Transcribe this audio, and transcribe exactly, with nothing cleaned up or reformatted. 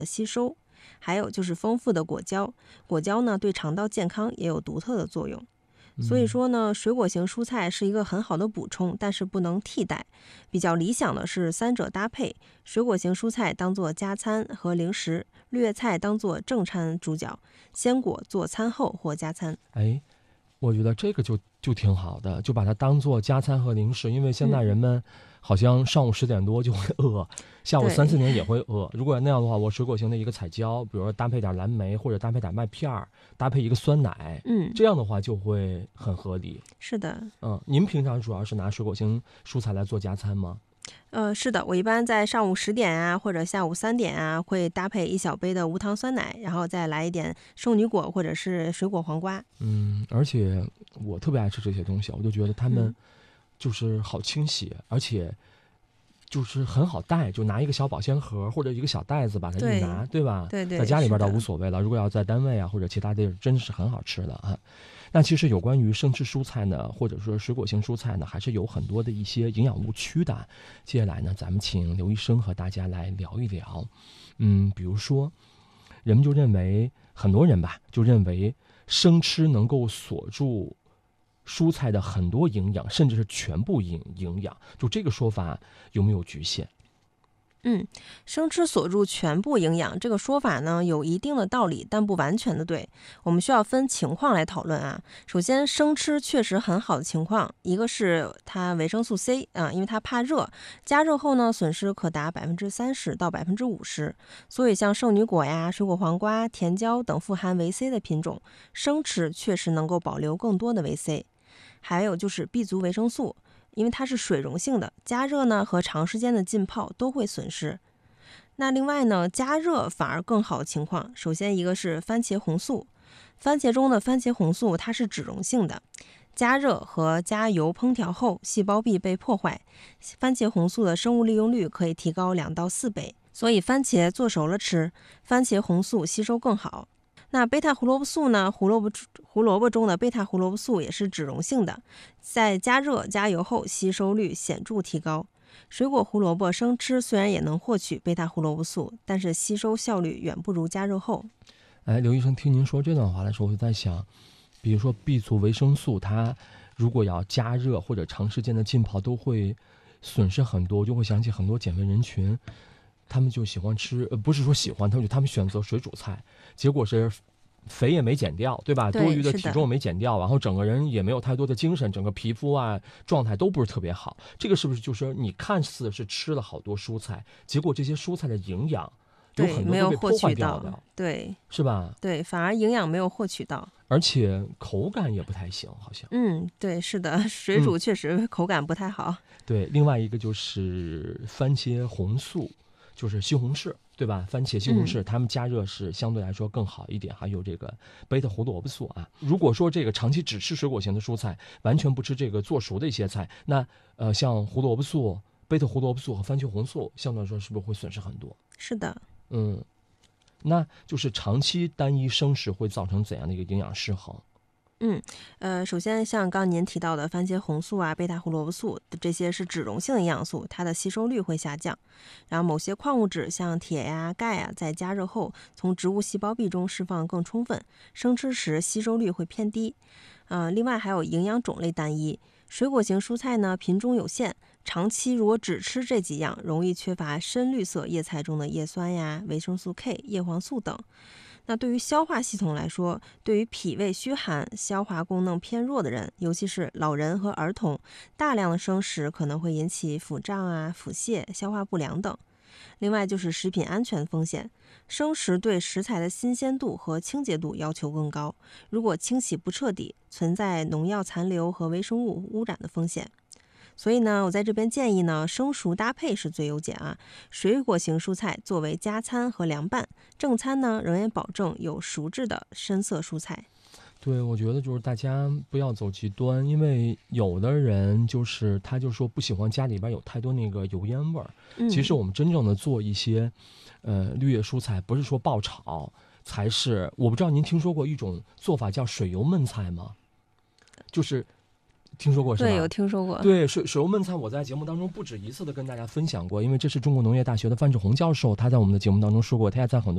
吸收。还有就是丰富的果胶，果胶呢对肠道健康也有独特的作用。所以说呢，水果型蔬菜是一个很好的补充，但是不能替代。比较理想的是三者搭配，水果型蔬菜当做加餐和零食，绿叶菜当做正餐主角，鲜果做餐后或加餐。 哎，我觉得这个就就挺好的，就把它当做加餐和零食，因为现在人们好像上午十点多就会饿，下午三四点也会饿。如果那样的话，我水果型的一个彩椒，比如说搭配点蓝莓或者搭配点麦片儿，搭配一个酸奶， 嗯， 这样的话就会很合理。 是的， 嗯，您平常主要是拿水果型蔬菜来做加餐吗？ 呃，是的，我一般在上午十点啊，或者下午三点啊，会搭配一小杯的无糖酸奶，然后再来一点圣女果或者是水果黄瓜。 嗯，而且我特别爱吃这些东西，我就觉得它们嗯就是好清洗，而且就是很好带，就拿一个小保鲜盒或者一个小袋子把它一拿，对吧？ 对对， 在家里边倒是的无所谓了，如果要在单位啊或者其他地儿，真是很好吃的啊。那其实有关于生吃蔬菜呢，或者说水果型蔬菜呢，还是有很多的一些营养误区的。接下来呢，咱们请刘医生和大家来聊一聊。嗯，比如说，人们就认为很多人吧，就认为生吃能够锁住蔬菜的很多营养，甚至是全部营营养，就这个说法有没有局限？ 嗯，生吃锁住全部营养这个说法呢，有一定的道理，但不完全的对。我们需要分情况来讨论啊。首先，生吃确实很好的情况，一个是它维生素 C 啊，因为它怕热，加热后呢，损失可达百分之三十到百分之五十。所以像圣女果呀、水果黄瓜、甜椒等富含维 C 的品种，生吃确实能够保留更多的维 C。还有就是 B 族维生素。因为它是水溶性的，加热呢和长时间的浸泡都会损失。那另外呢，加热反而更好的情况，首先一个是番茄红素，番茄中的番茄红素它是脂溶性的，加热和加油烹调后，细胞壁被破坏，番茄红素的生物利用率可以提高两到四倍，所以番茄做熟了吃，番茄红素吸收更好。那贝塔胡萝卜素呢？胡萝卜胡萝卜中的贝塔胡萝卜素也是脂溶性的，在加热加油后吸收率显著提高。水果胡萝卜生吃虽然也能获取贝塔胡萝卜素，但是吸收效率远不如加热后。 哎，刘医生，听您说这段话的时候，我就在想，比如说 B 族维生素，它如果要加热或者长时间的浸泡，都会损失很多，就会想起很多减肥人群。他们就喜欢吃，呃，不是说喜欢，他们就他们选择水煮菜，结果是肥也没减掉，对吧？ 对多余的体重没减掉，然后整个人也没有太多的精神，整个皮肤啊状态都不是特别好。这个是不是就是你看似是吃了好多蔬菜，结果这些蔬菜的营养有很多都被破坏掉的， 对， 是吧？ 对，反而营养没有获取到， 而且口感也不太行，好像。 嗯，对，是的，水煮确实口感不太好。 嗯、对，另外一个就是番茄红素。就是西红柿，对吧？番茄、西红柿，它们加热是相对来说更好一点。还有这个贝塔胡萝卜素啊。如果说这个长期只吃水果型的蔬菜，完全不吃这个做熟的一些菜，那呃，像胡萝卜素、贝塔胡萝卜素和番茄红素，相对来说是不是会损失很多？ 是的， 嗯，那就是长期单一生食会造成怎样的一个营养失衡？ 嗯，呃，首先像刚刚您提到的番茄红素啊、贝塔胡萝卜素这些是脂溶性营养素，它的吸收率会下降。然后某些矿物质像铁呀、钙呀，在加热后从植物细胞壁中释放更充分，生吃时吸收率会偏低。呃，另外还有营养种类单一，水果型蔬菜呢品种有限，长期如果只吃这几样，容易缺乏深绿色叶菜中的叶酸呀、维生素 K、叶黄素等。那对于消化系统来说，对于脾胃虚寒、消化功能偏弱的人，尤其是老人和儿童，大量的生食可能会引起腹胀啊、腹泻、消化不良等。另外就是食品安全风险，生食对食材的新鲜度和清洁度要求更高，如果清洗不彻底，存在农药残留和微生物污染的风险。所以呢，我在这边建议呢，生熟搭配是最优解啊。水果型蔬菜作为加餐和凉拌，正餐呢仍然保证有熟制的深色蔬菜。 对，我觉得就是大家不要走极端，因为有的人就是他就说不喜欢家里边有太多那个油烟味儿。 嗯、 其实我们真正的做一些，呃，绿叶蔬菜，不是说爆炒才是。我不知道您听说过一种做法叫水油焖菜吗？就是听说过是吧？ 对，有听说过。 对，水水油焖菜，我在节目当中不止一次的跟大家分享过，因为这是中国农业大学的范志红教授，他在我们的节目当中说过，他也在很多。